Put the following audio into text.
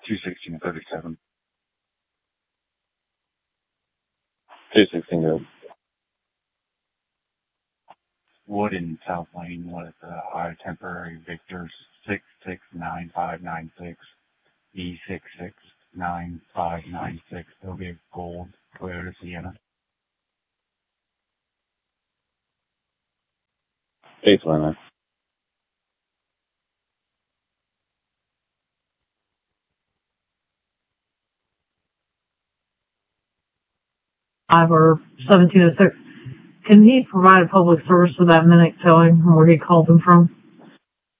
21637. 216 good. Wood in South Lane with temporary Victor 669596, E669596. There'll be a gold Toyota Sienna. 829. Ivor 1706. Can he provide a public service for that minute towing where he called him from?